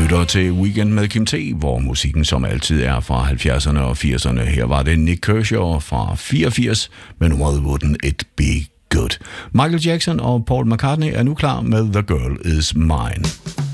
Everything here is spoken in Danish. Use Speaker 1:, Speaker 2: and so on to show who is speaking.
Speaker 1: lytter til Weekend med Kim T, hvor musikken som altid er fra 70'erne og 80'erne. Her var det Nik Kershaw fra 84 med nummeret Wouldn't It Be Good. Michael Jackson og Paul McCartney er nu klar med The Girl Is Mine.